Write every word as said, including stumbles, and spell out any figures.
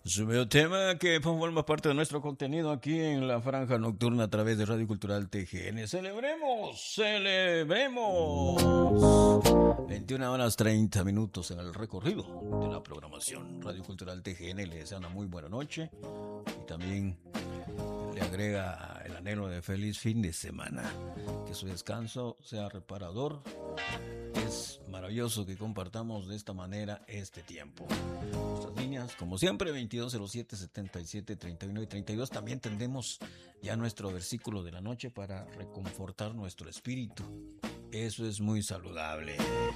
Su medio tema que forma parte de nuestro contenido aquí en la franja nocturna a través de Radio Cultural T G N. ¡Celebremos! ¡Celebremos! veintiuna horas treinta minutos en el recorrido de la programación. Radio Cultural T G N le desea una muy buena noche y también le agrega el anhelo de feliz fin de semana. Que su descanso sea reparador. Es maravilloso que compartamos de esta manera este tiempo. Nuestras líneas, como siempre, veintidós cero siete, setenta y siete, treinta y uno y treinta y dos. También tendremos ya nuestro versículo de la noche para reconfortar nuestro espíritu. Eso es muy saludable.